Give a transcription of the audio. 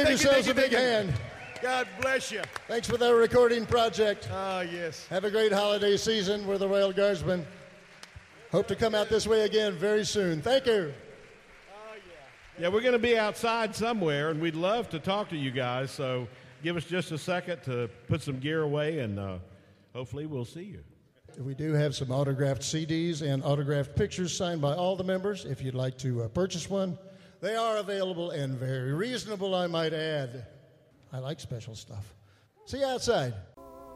give yourselves a big hand. God bless you. Thanks for that recording project. Yes. Have a great holiday season. We're the Royal Guardsmen. Hope to come out this way again very soon. Thank you. Yeah, we're going to be outside somewhere, and we'd love to talk to you guys. So give us just a second to put some gear away, and hopefully we'll see you. We do have some autographed CDs and autographed pictures signed by all the members. If you'd like to purchase one, they are available and very reasonable, I might add. I like special stuff. See you outside.